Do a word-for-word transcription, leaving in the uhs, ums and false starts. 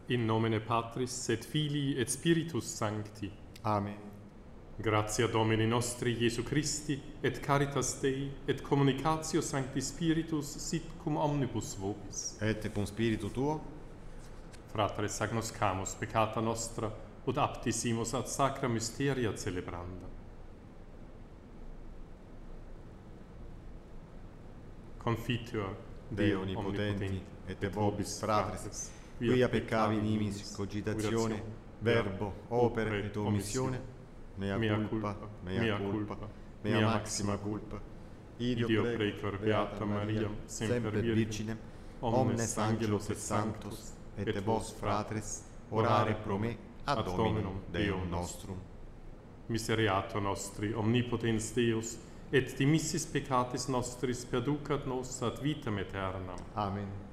In nomine Patris et Filii et Spiritus Sancti. Amen. Gratia Domini nostri Iesu Christi, et caritas Dei, et communicatio Sancti Spiritus sit cum omnibus vobis. Et cum spiritu tuo, Fratres agnoscamus peccata nostra, ut aptissimus ad sacra mysteria celebranda. Confiteor Deo Onnipotenti, et vobis fratres, quia peccavi nimis cogitatione, verbo, opere et omissione, mea culpa, mea culpa, mea maxima culpa. Ideo precor Beata Maria, semper Virginem, omnes angelos et sanctos, et vos fratres, orare pro me ad Dominum Deum nostrum. Miseriato nostri, omnipotens Deus, et dimissis peccatis nostris perducat nos ad vitam aeternam. Amen.